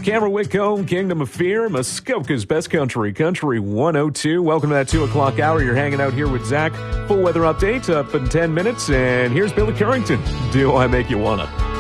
Cameron Whitcomb, Kingdom of Fear, Muskoka's Best Country, Country 102. Welcome to that 2 o'clock hour. You're hanging out here with Zach. Full weather update up in 10 minutes. And here's Billy Currington. Do I Make You Wanna?